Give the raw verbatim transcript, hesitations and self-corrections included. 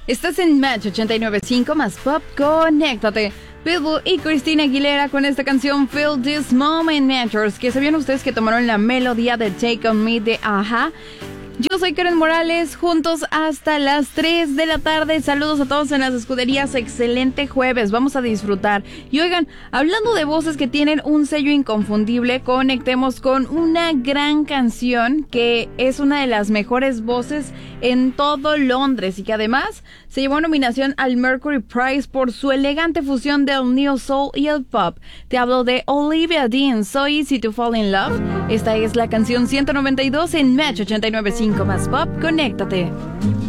Estás en Match ochenta y nueve punto cinco más Pop, conéctate. Pitbull y Christina Aguilera con esta canción Feel This Moment Matters, que sabían ustedes que tomaron la melodía de Take On Me de Aja. Yo soy Karen Morales, juntos hasta las tres de la tarde. Saludos a todos en las escuderías, excelente jueves, vamos a disfrutar. Y oigan, hablando de voces que tienen un sello inconfundible, conectemos con una gran canción que es una de las mejores voces en todo Londres y que además se llevó nominación al Mercury Prize por su elegante fusión del neo soul y el pop. Te hablo de Olivia Dean, So Easy to Fall in Love. Esta es la canción ciento noventa y dos en Match ochenta y nueve punto cinco más Pop, conéctate.